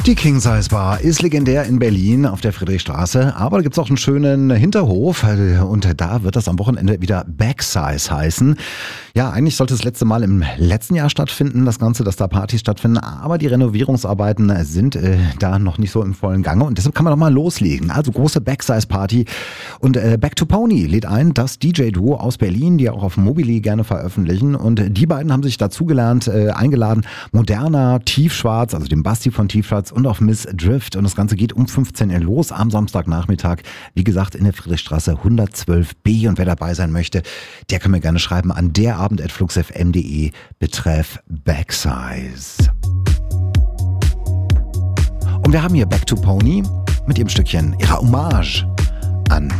Die King Size Bar ist legendär in Berlin auf der Friedrichstraße, aber da gibt es auch einen schönen Hinterhof und da wird das am Wochenende wieder Backsize heißen. Ja, eigentlich sollte das letzte Mal im letzten Jahr stattfinden, das Ganze, dass da Partys stattfinden, aber die Renovierungsarbeiten sind da noch nicht so im vollen Gange und deshalb kann man doch mal loslegen. Also große Backsize Party und Back to Pony lädt ein, das DJ-Duo aus Berlin, die auch auf Mobili gerne veröffentlichen und die beiden haben sich dazugelernt, eingeladen, Moderna, Tiefschwarz, also dem Basti von Tiefschwarz und auf Miss Drift und das Ganze geht um 15 Uhr los am Samstagnachmittag, wie gesagt in der Friedrichstraße 112b und wer dabei sein möchte, der kann mir gerne schreiben an derabend@fluxfm.de betreff Backsize. Und wir haben hier Back to Pony mit ihrem Stückchen, ihrer Hommage an